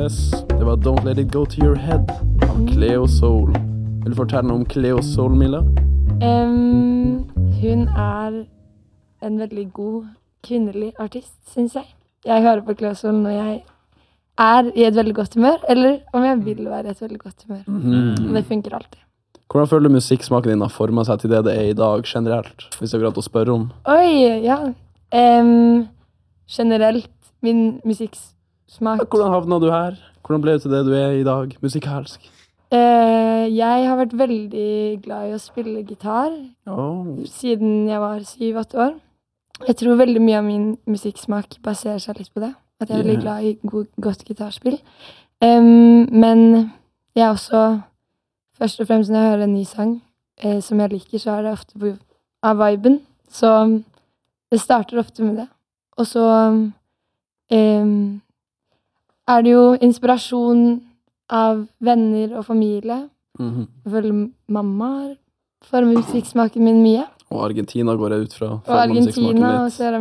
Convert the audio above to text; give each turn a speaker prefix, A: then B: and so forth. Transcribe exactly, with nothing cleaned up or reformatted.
A: Yes, det var Don't Let It Go To Your Head av Cleo Soul. Vil du fortelle noe om Cleo Soul, Milla?
B: Um, hun er en veldig god kvinnelig artist, synes jeg. Jeg hører på Cleo Soul når jeg er i et veldig godt humør, eller om jeg vil være i et veldig godt humør.
A: Mm.
B: Og det funker alltid.
A: Hvordan føler du musikksmaken din har formet seg til det det er i dag generelt, hvis det er greit å spørre om?
B: Oi, ja. Um, generelt, min musikksmak.
A: Hvordan havna du her? Hvordan ble du til det du er i dag, musikalsk?
B: Uh, jeg har vært veldig glad i å spille gitar
A: Oh.
B: siden jeg var syv åtte år. Jeg tror veldig mye av min musikksmak baserer seg litt på det. At jeg er veldig
A: Yeah.
B: glad i god, godt gitarspill. Um, men jeg er også, først og fremst når jeg hører en ny sang eh, som jeg liker, så er det ofte på, av viben. Så det starter ofte med det. Og så um, er det jo inspirasjon av venner og familie.
A: Mhm.
B: Jeg føler mamma har formet musikksmaken min mye.
A: Og Argentina går jeg ut fra.
B: Og
A: føler man musikksmaken
B: Argentina,
A: litt.
B: og så er det